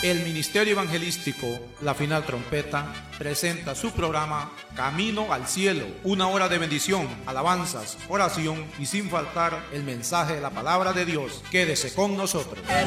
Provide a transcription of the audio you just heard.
El Ministerio Evangelístico La Final Trompeta presenta su programa Camino al Cielo, una hora de bendición, alabanzas, oración y sin faltar el mensaje de la palabra de Dios. Quédese con nosotros.